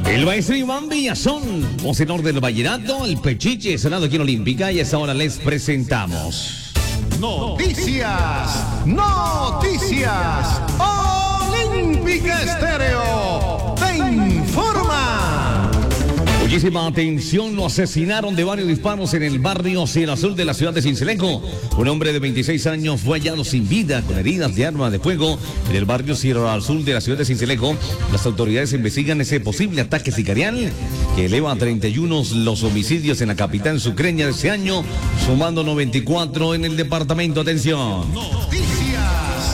El maestro Iván Villazón, vocenor del vallenato, el Pechiche, sonado aquí en Olímpica, y a esta hora les presentamos Noticias Olímpica Estéreo te informa. Muchísima atención, lo asesinaron de varios disparos en el barrio Cielo Azul de la ciudad de Sincelejo. Un hombre de 26 años fue hallado sin vida con heridas de arma de fuego en el barrio Cielo Azul de la ciudad de Sincelejo. Las autoridades investigan ese posible ataque sicarial que eleva a 31 los homicidios en la capital sucreña de ese año, sumando 94 en el departamento. Atención. Noticias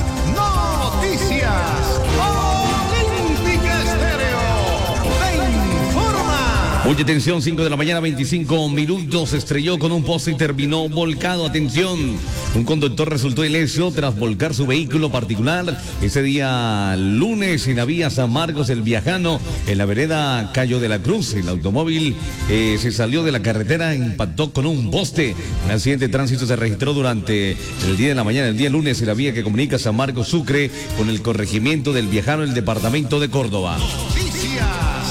Olímpica Estéreo te informa. Mucha atención, 5 de la mañana, 25 minutos, se estrelló con un poste y terminó volcado. Atención, un conductor resultó ileso tras volcar su vehículo particular ese día lunes en la vía San Marcos el Viajano, en la vereda Cayo de la Cruz. El automóvil se salió de la carretera e impactó con un poste. Un accidente de tránsito se registró durante el día de la mañana, el día lunes, en la vía que comunica San Marcos Sucre con el corregimiento del Viajano, en el departamento de Córdoba. Noticias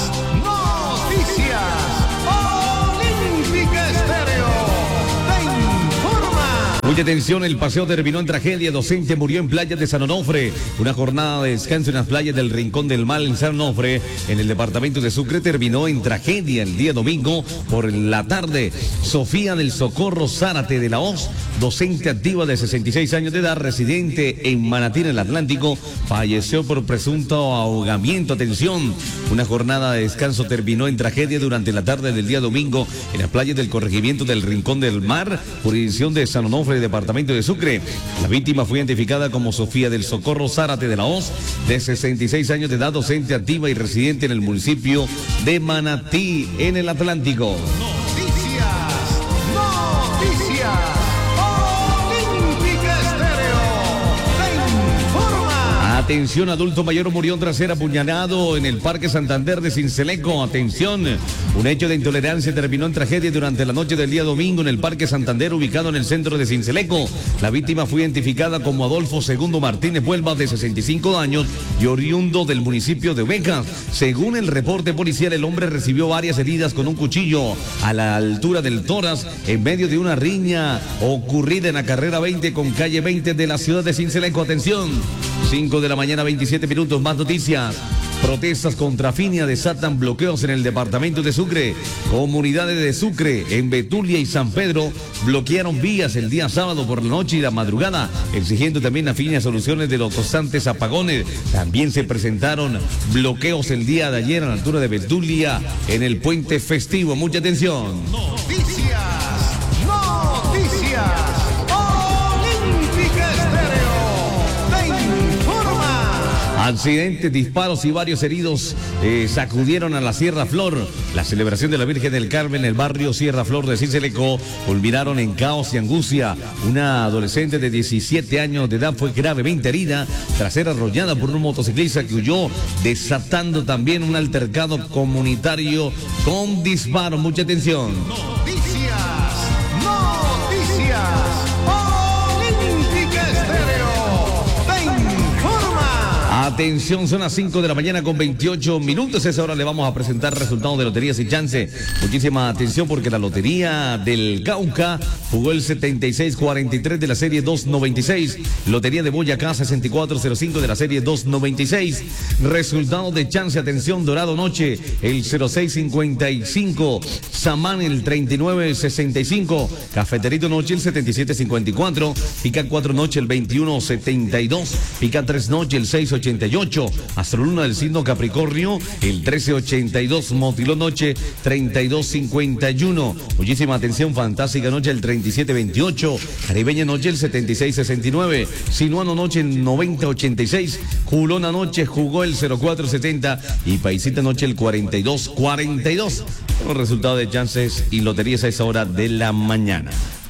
Olímpica Estéreo te informa. Mucha atención, el paseo terminó en tragedia. Docente murió en playas de San Onofre. Una jornada de descanso en las playas del Rincón del Mal en San Onofre, en el departamento de Sucre, terminó en tragedia el día domingo por la tarde. Sofía del Socorro Zárate de la Hoz, docente activa de 66 años de edad, residente en Manatí, en el Atlántico, falleció por presunto ahogamiento. Atención, una jornada de descanso terminó en tragedia durante la tarde del día domingo en las playas del corregimiento del Rincón del Mar, jurisdicción de San Onofre, departamento de Sucre. La víctima fue identificada como Sofía del Socorro Zárate de la Hoz, de 66 años de edad, docente activa y residente en el municipio de Manatí, en el Atlántico. Noticias Olímpica Estéreo te informa. Atención, adulto mayor murió tras ser apuñalado en el Parque Santander de Sincelejo. Atención, un hecho de intolerancia terminó en tragedia durante la noche del día domingo en el Parque Santander, ubicado en el centro de Sincelejo. La víctima fue identificada como Adolfo II Martínez Vuelva, de 65 años y oriundo del municipio de Ovejas. Según el reporte policial, el hombre recibió varias heridas con un cuchillo a la altura del tórax en medio de una riña ocurrida en la carrera 20 con calle 20 de la ciudad de Sincelejo. Atención, 5 de la mañana, 27 minutos, más noticias. Protestas contra Finia desatan bloqueos en el departamento de Sucre. Comunidades de Sucre, en Betulia y San Pedro, bloquearon vías el día sábado por la noche y la madrugada, exigiendo también a Finia soluciones de los constantes apagones. También se presentaron bloqueos el día de ayer a la altura de Betulia, en el puente festivo. Mucha atención. Noticias Olímpica Estéreo te informa. Accidentes, disparos y varios heridos sacudieron a la Sierra Flor. La celebración de la Virgen del Carmen en el barrio Sierra Flor de Sincelejo culminaron en caos y angustia. Una adolescente de 17 años de edad fue gravemente herida tras ser arrollada por un motociclista que huyó, desatando también un altercado comunitario con disparos. Mucha atención. Noticias Olímpica Estéreo te informa. Atención, son las 5 de la mañana con 28 minutos. A esa hora le vamos a presentar resultados de Loterías y Chance. Muchísima atención, porque la Lotería del Cauca jugó el 7643 de la serie 296. Lotería de Boyacá 6405 de la serie 296. Resultados de Chance, atención, Dorado Noche el 0655. Samán el 3965. Cafeterito Noche el 7754. Pica 4 Noche el 2172. Pica 3 Noche el 688. Astroluna del signo Capricornio el 1382. Motilón Noche 3251. Muchísima atención, Fantástica Noche el 3728. Caribeña Noche el 7669. Sinuano Noche el 9086. Julona Noche jugó el 0470 y Paisita Noche el 4242. Los resultados de Chances y Loterías a esa hora de la mañana.